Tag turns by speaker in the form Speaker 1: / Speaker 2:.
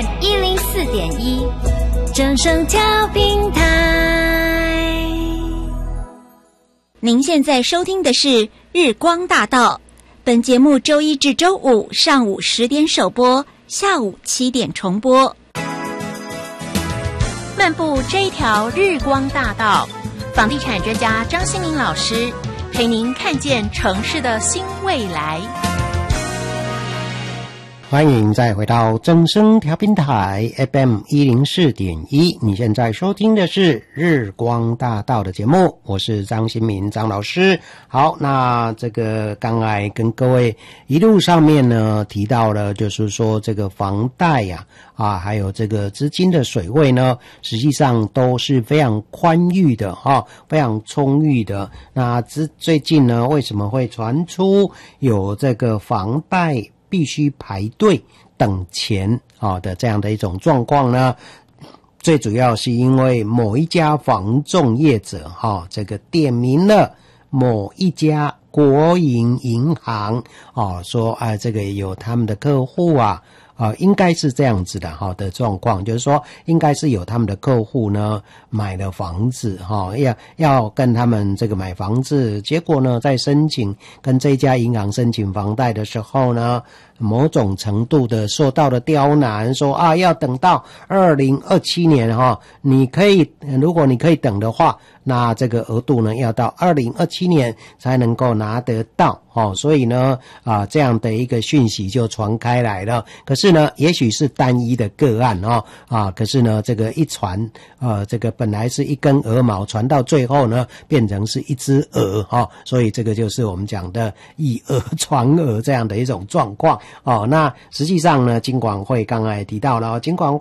Speaker 1: 104.1正声调频台。您现在收听的是日光大道，本节目周一至周五上午10点首播，下午7点重播。
Speaker 2: 漫步这一条日光大道，房地产专家张新民老师陪您看见城市的新未来。
Speaker 3: 欢迎再回到正声调频台 FM 104.1，你现在收听的是日光大道的节目，我是张新民张老师。好，那这个刚才跟各位一路上面呢提到了，就是说这个房贷呀还有这个资金的水位呢，实际上都是非常宽裕的非常充裕的。那最近呢，为什么会传出有这个房贷必须排队等钱的这样的一种状况呢？最主要是因为某一家房仲业者这个点名了某一家国营银行说这个有他们的客户应该是这样子的的状况，就是说应该是有他们的客户呢买了房子要跟他们这个买房子，结果呢在申请跟这家银行申请房贷的时候呢，某种程度的受到了刁难，说要等到2027年你可以，如果你可以等的话，那这个额度呢要到2027年才能够拿得到所以呢这样的一个讯息就传开来了。可是呢也许是单一的个案可是呢这个一传这个本来是一根鹅毛，传到最后呢变成是一只鹅所以这个就是我们讲的以讹传讹这样的一种状况那实际上呢，金管会刚才提到了，金管